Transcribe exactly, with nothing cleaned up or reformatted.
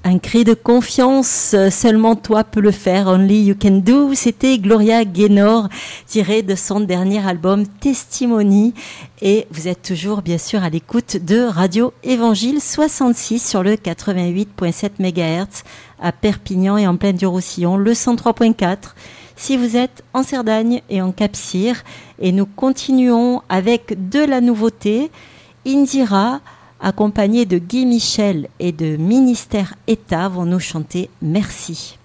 Un cri de confiance, seulement toi peux le faire, Only You Can Do. C'était Gloria Gaynor, tiré de son dernier album Testimony. Et vous êtes toujours, bien sûr, à l'écoute de Radio Évangile soixante-six sur le quatre-vingt-huit virgule sept mégahertz à Perpignan et en plaine du Roussillon, le cent trois virgule quatre. Si vous êtes en Cerdagne et en Cap-Cyr. Et nous continuons avec de la nouveauté. Indira, accompagnés de Guy Michel et de Ministère État, vont nous chanter Merci.